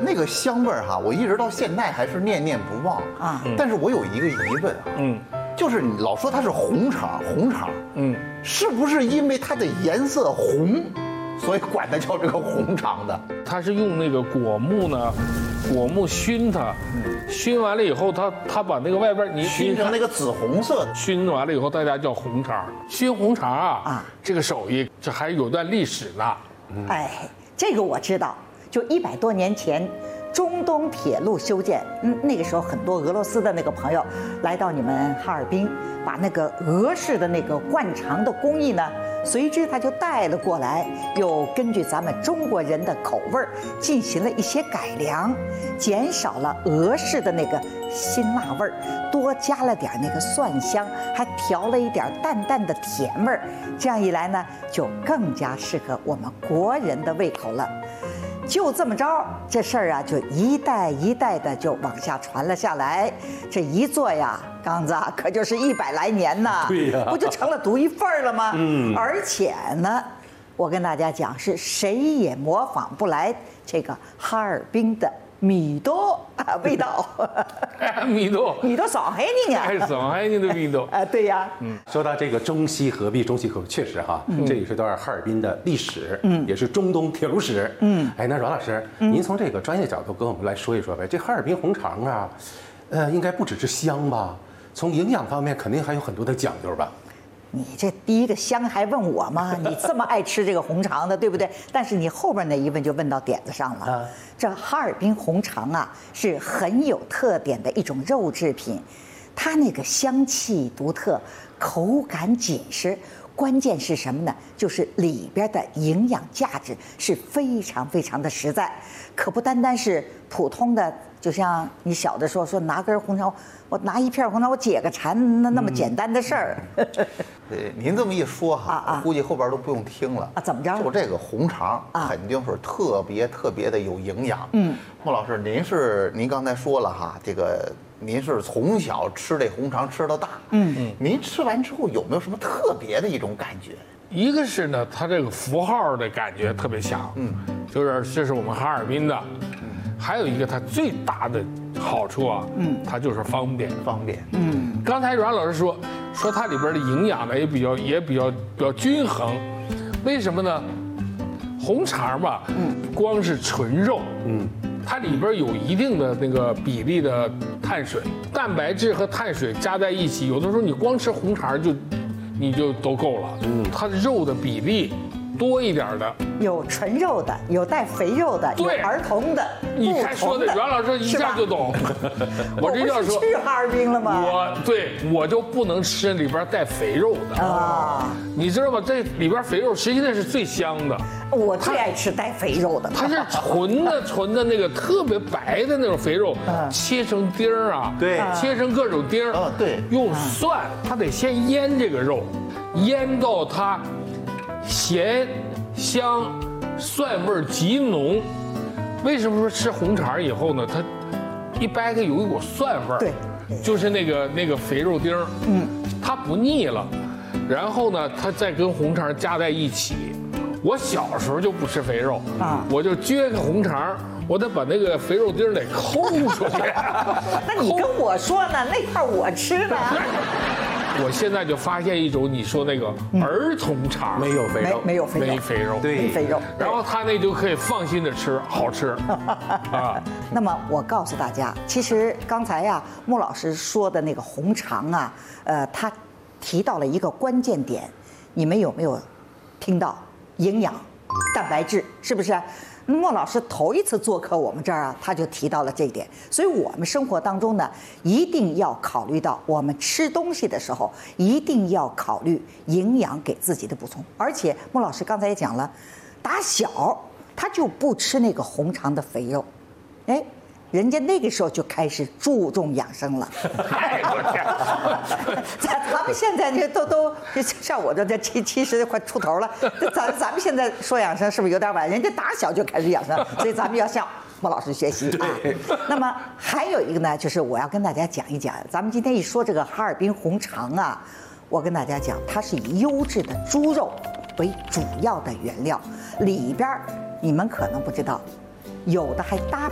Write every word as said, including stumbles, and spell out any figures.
那个香味儿哈，我一直到现在还是念念不忘啊。但是我有一个疑问啊，嗯，就是你老说它是红肠，红肠，嗯，是不是因为它的颜色红，所以管它叫这个红肠的？ 它是用那个果木呢，果木熏它，熏完了以后，它它把那个外边你熏成那个紫红色的， 熏完了以后，大家叫红肠。熏红肠啊，啊，这个手艺这还有段历史呢。 哎，这个我知道，就一百多年前，中东铁路修建，嗯，那个时候很多俄罗斯的那个朋友来到你们哈尔滨，把那个俄式的那个灌肠的工艺呢，随之他就带了过来，又根据咱们中国人的口味儿进行了一些改良，减少了俄式的那个辛辣味儿，多加了点那个蒜香，还调了一点淡淡的甜味儿。这样一来呢，就更加适合我们国人的胃口了。就这么着，这事儿啊，就一代一代的就往下传了下来。这一做呀，刚子啊，可就是一百来年呐， 对呀， 不就成了独一份儿了吗？嗯，而且呢，我跟大家讲，是谁也模仿不来这个哈尔滨的米多啊味道。 米多， 米多上海人啊， 还是上海人的米多啊，对呀。 嗯，说到这个中西合璧，中西合璧确实哈，嗯、这也是段哈尔滨的历史，嗯，也是中东铁路史，嗯。哎，那阮老师，您从这个专业角度跟我们来说一说呗，这哈尔滨红肠啊，呃，应该不只是香吧？从营养方面肯定还有很多的讲究吧？ 你这第一个香还问我吗？你这么爱吃这个红肠的，对不对？但是你后边那一问就问到点子上了。啊、这哈尔滨红肠啊，是很有特点的一种肉制品，它那个香气独特，口感紧实。关键是什么呢？就是里边的营养价值是非常非常的实在，可不单单是普通的，就像你小的时候说拿根红肠，我拿一片红肠我解个馋，那那么简单的事儿。 对，您这么一说哈，啊啊、估计后边都不用听了啊。怎么着？ 就这个红肠肯定是特别特别的有营养。嗯，莫老师，您是您刚才说了哈，这个。您是从小吃这红肠吃到大，嗯嗯，您吃完之后有没有什么特别的一种感觉？ 一个是呢，它这个符号的感觉特别强，嗯，就是这是我们哈尔滨的，嗯，还有一个它最大的好处啊，嗯，它就是方便， 方便， 嗯。刚才阮老师说说它里边的营养呢也比较也比较比较均衡，为什么呢？红肠嘛，嗯，光是纯肉，嗯。它里边有一定的那个比例的碳水、蛋白质和碳水加在一起，有的时候你光吃红肠就，你就都够了。嗯，它的肉的比例多一点的， 有纯肉的，有带肥肉的，有儿童的。 你看说的，阮老师一下就懂。 我这要说去哈尔滨了吗？ 我对我就不能吃里边带肥肉的啊，你知道吗？这里边肥肉实际上是最香的。 我最爱吃带肥肉的， 它是纯的纯的那个特别白的那种肥肉，切成丁儿啊， 对， 切成各种丁儿， 啊对， 用蒜，它得先腌这个肉，腌到它咸香蒜味极浓。为什么说吃红肠以后呢？它一掰开有一股蒜味儿， 对， 就是那个那个肥肉丁儿，嗯，它不腻了。然后呢，它再跟红肠加在一起。我小时候就不吃肥肉啊，我就撅个红肠，我得把那个肥肉丁得抠出去。 那你跟我说呢？那块我吃呢。 我现在就发现一种你说那个儿童肠， 没有肥肉， 没有肥肉， 没肥肉， 对， 没肥肉。 然后他那就可以放心的吃，好吃啊。 那么我告诉大家，其实刚才呀，穆老师说的那个红肠啊，呃，他提到了一个关键点，你们有没有听到？营养、蛋白质，是不是？莫老师头一次做客我们这儿啊，他就提到了这一点。所以，我们生活当中呢，一定要考虑到，我们吃东西的时候，一定要考虑营养给自己的补充。而且，莫老师刚才也讲了，打小他就不吃那个红肠的肥肉，哎。人家那个时候就开始注重养生了。 哎我天！ 咱咱们现在这都都像我这这七七十快出头了，咱咱们现在说养生是不是有点晚？人家打小就开始养生，所以咱们要向莫老师学习啊。那么还有一个呢，就是我要跟大家讲一讲，咱们今天一说这个哈尔滨红肠啊，我跟大家讲，它是以优质的猪肉为主要的原料，里边你们可能不知道，有的还搭